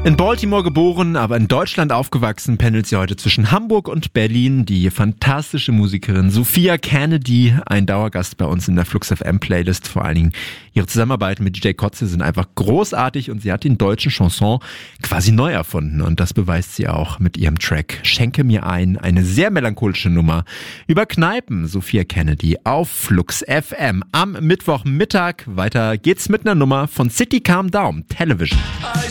In Baltimore geboren, aber in Deutschland aufgewachsen, pendelt sie heute zwischen Hamburg und Berlin. Die fantastische Musikerin Sophia Kennedy, ein Dauergast bei uns in der Flux FM Playlist. Vor allen Dingen ihre Zusammenarbeit mit DJ Kotze sind einfach großartig und sie hat den deutschen Chanson quasi neu erfunden. Und das beweist sie auch mit ihrem Track Schenke mir ein, eine sehr melancholische Nummer über Kneipen. Sophia Kennedy auf Flux FM am Mittwochmittag. Weiter geht's mit einer Nummer von City Calm Down Television.